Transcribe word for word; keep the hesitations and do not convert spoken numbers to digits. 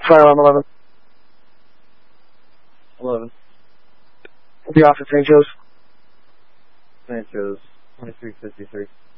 Firearm eleven. eleven. The officer Saint Joe's. Saint Joe's, twenty-three fifty-three.